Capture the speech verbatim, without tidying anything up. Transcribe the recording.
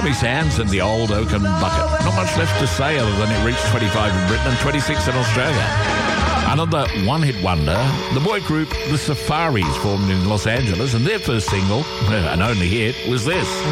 Miss Anne's in the old oaken bucket. Not much left to say other than it reached twenty-five in Britain and twenty-six in Australia. Another one-hit wonder, the boy group The Safaris formed in Los Angeles, and their first single, and only hit, was this.